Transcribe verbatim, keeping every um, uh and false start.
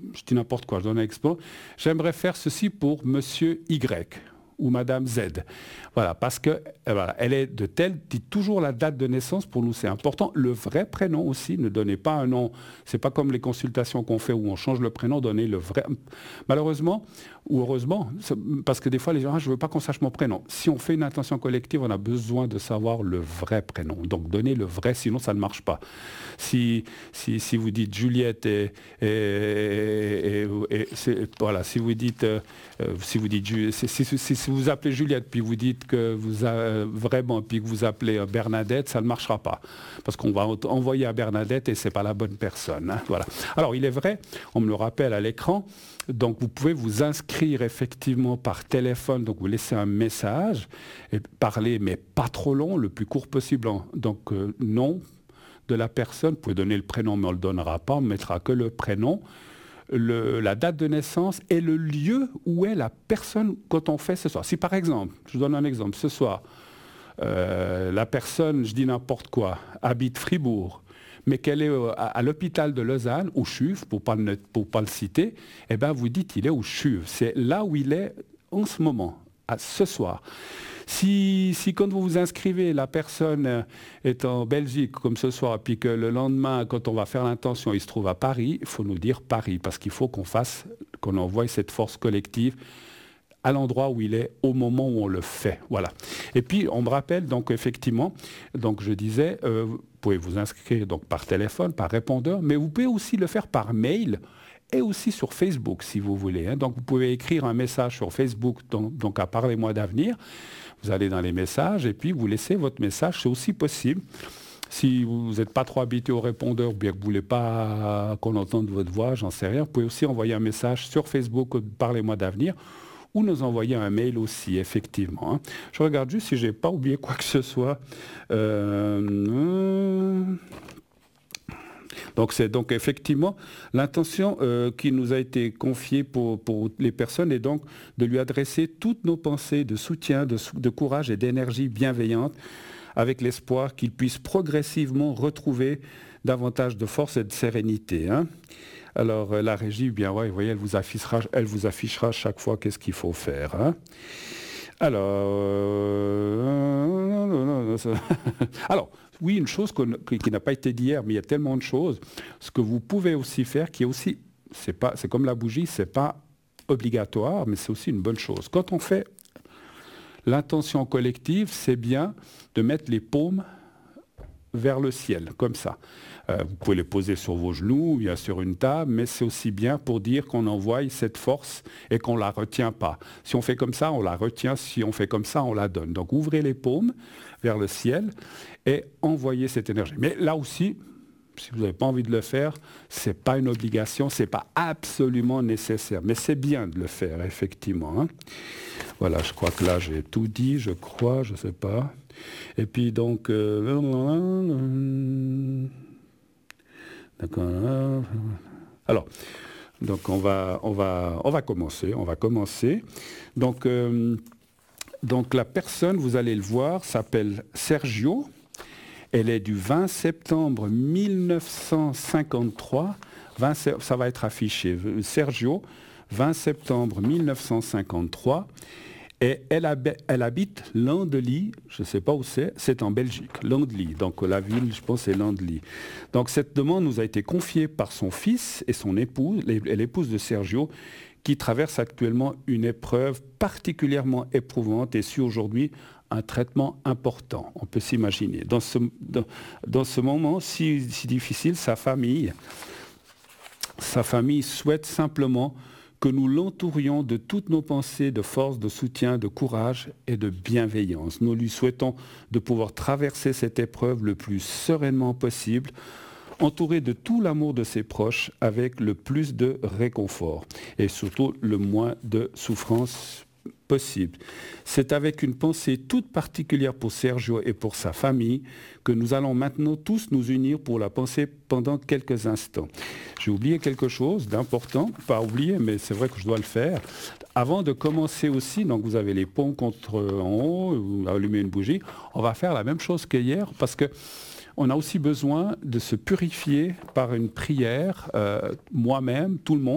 je dis n'importe quoi, je donne un exemple, j'aimerais faire ceci pour monsieur Y ou madame Z. Voilà, parce que voilà, elle est de telle, dites toujours la date de naissance, pour nous c'est important. Le vrai prénom aussi, ne donnez pas un nom. C'est pas comme les consultations qu'on fait où on change le prénom, donnez le vrai. Malheureusement, ou heureusement, parce que des fois les gens, ah, je veux pas qu'on sache mon prénom. Si on fait une intention collective, on a besoin de savoir le vrai prénom. Donc donnez le vrai, sinon ça ne marche pas. Si, si, si vous dites Juliette et, et, et, et, et voilà, si vous dites, euh, si vous dites, si, si, si, si vous appelez Juliette, puis vous dites que vous avez vraiment, puis que vous appelez Bernadette, ça ne marchera pas. Parce qu'on va envoyer à Bernadette et c'est pas la bonne personne. Hein, voilà. Alors, il est vrai, on me le rappelle à l'écran, donc vous pouvez vous inscrire effectivement par téléphone, donc vous laissez un message, et parler, mais pas trop long, le plus court possible. Donc, euh, nom de la personne, vous pouvez donner le prénom, mais on ne le donnera pas, on ne mettra que le prénom. Le, la date de naissance et le lieu où est la personne quand on fait ce soir. Si par exemple, je vous donne un exemple, ce soir, euh, la personne, je dis n'importe quoi, habite Fribourg, mais qu'elle est à, à l'hôpital de Lausanne, au CHUV, pour ne pas, pas le citer, eh bien vous dites il est au CHUV. C'est là où il est en ce moment, à ce soir. Si, si quand vous vous inscrivez, la personne est en Belgique comme ce soir, puis que le lendemain, quand on va faire l'intention, il se trouve à Paris, il faut nous dire Paris, parce qu'il faut qu'on fasse, qu'on envoie cette force collective à l'endroit où il est, au moment où on le fait. Voilà. Et puis, on me rappelle, donc effectivement, donc je disais, euh, vous pouvez vous inscrire donc, par téléphone, par répondeur, mais vous pouvez aussi le faire par mail, et aussi sur Facebook, si vous voulez. Hein. Donc, vous pouvez écrire un message sur Facebook, donc, donc à Parlez-moi d'avenir. Vous allez dans les messages et puis vous laissez votre message, c'est aussi possible. Si vous n'êtes pas trop habitué au répondeur ou bien que vous ne voulez pas qu'on entende votre voix, j'en sais rien, vous pouvez aussi envoyer un message sur Facebook, Parlez-moi d'avenir, ou nous envoyer un mail aussi, effectivement. Hein. Je regarde juste si je n'ai pas oublié quoi que ce soit. Euh... Donc c'est donc effectivement l'intention euh, qui nous a été confiée pour, pour les personnes est donc de lui adresser toutes nos pensées de soutien, de, de courage et d'énergie bienveillante avec l'espoir qu'il puisse progressivement retrouver davantage de force et de sérénité. Hein. Alors euh, la régie, bien ouais, vous voyez, elle vous affichera, elle vous affichera chaque fois qu'est-ce qu'il faut faire. Hein. Alors, euh... alors oui, une chose qui, qui n'a pas été dit hier, mais il y a tellement de choses. Ce que vous pouvez aussi faire, qui est aussi, c'est pas, c'est comme la bougie, c'est pas obligatoire, mais c'est aussi une bonne chose. Quand on fait l'intention collective, c'est bien de mettre les paumes vers le ciel, comme ça. Euh, vous pouvez les poser sur vos genoux, bien sur une table, mais c'est aussi bien pour dire qu'on envoie cette force et qu'on ne la retient pas. Si on fait comme ça, on la retient. Si on fait comme ça, on la donne. Donc ouvrez les paumes vers le ciel et envoyez cette énergie. Mais là aussi, si vous n'avez pas envie de le faire, ce n'est pas une obligation, ce n'est pas absolument nécessaire. Mais c'est bien de le faire, effectivement. Hein. Voilà, je crois que là, j'ai tout dit, je crois, je ne sais pas. Et puis donc... Euh, d'accord. Alors, donc on va, on va, on va commencer, on va commencer. Donc, euh, donc la personne, vous allez le voir, s'appelle Sergio. Elle est du vingt septembre mille neuf cent cinquante-trois. vingt, ça va être affiché. Sergio, vingt septembre mille neuf cent cinquante-trois. Et elle, hab- elle habite Landely, je ne sais pas où c'est, c'est en Belgique, Landely. Donc la ville, je pense, c'est Landely. Donc cette demande nous a été confiée par son fils et son épouse, et l'épouse de Sergio, qui traverse actuellement une épreuve particulièrement éprouvante et suit aujourd'hui un traitement important, on peut s'imaginer. Dans ce, dans, dans ce moment si, si difficile, sa famille, sa famille souhaite simplement que nous l'entourions de toutes nos pensées de force, de soutien, de courage et de bienveillance. Nous lui souhaitons de pouvoir traverser cette épreuve le plus sereinement possible, entouré de tout l'amour de ses proches, avec le plus de réconfort et surtout le moins de souffrance possible. C'est avec une pensée toute particulière pour Sergio et pour sa famille que nous allons maintenant tous nous unir pour la penser pendant quelques instants. J'ai oublié quelque chose d'important, pas oublié, mais c'est vrai que je dois le faire. Avant de commencer aussi, donc vous avez les paumes contre en haut, vous allumez une bougie, on va faire la même chose qu'hier parce que on a aussi besoin de se purifier par une prière, euh, moi-même, tout le monde.